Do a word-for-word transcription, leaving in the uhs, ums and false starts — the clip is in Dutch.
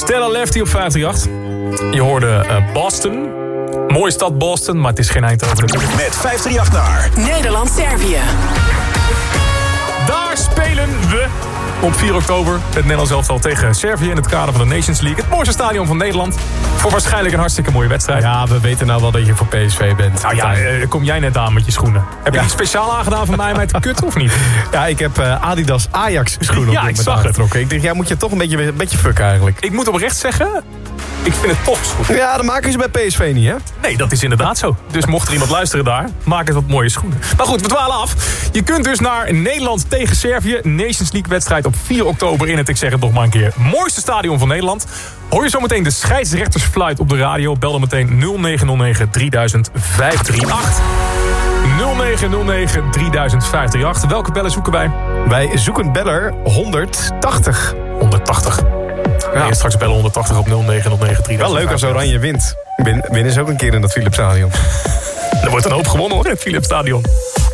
Stella Lefty op vijfhonderdachttien. Je hoorde uh, Boston. Mooie stad Boston, maar het is geen Eindhoven natuurlijk. Met vijfhonderdachttien naar Nederland-Servië. Daar spelen we op vier oktober het Nederlands elftal tegen Servië in het kader van de Nations League. Het mooiste stadion van Nederland. Voor waarschijnlijk een hartstikke mooie wedstrijd. Ja, we weten nou wel dat je voor P S V bent. Nou ja, uh, kom jij net aan met je schoenen. Heb je ja. iets speciaal aangedaan van mij met de kut of niet? Ja, ik heb uh, Adidas Ajax schoenen ja, op ik dit zag moment het. aangetrokken. Ik denk, jij moet je toch een beetje, een beetje fucken eigenlijk. Ik moet oprecht zeggen, ik vind het toch goed. Ja, dat maken ze bij P S V niet, hè? Nee, dat is inderdaad zo. Dus mocht er iemand luisteren daar, maak het wat mooie schoenen. Maar goed, we dwalen af. Je kunt dus naar Nederland tegen Servië. Nations League wedstrijd op vier oktober in het, ik zeg het nog maar een keer, mooiste stadion van Nederland. Hoor je zometeen de scheidsrechtersfluit op de radio. Bel dan meteen nul negen nul negen drieduizend vijfhonderdachttien. nul negen nul negen drieduizend vijfhonderdachttien. Welke bellen zoeken wij? Wij zoeken beller honderdtachtig. honderdtachtig. Ja. En straks bellen honderdtachtig op nul negen nul negen drieduizend. Wel leuk als Oranje wint. Win, winnen ze ook een keer in dat Philips Stadion. Er wordt een hoop gewonnen hoor, in het Philips Stadion.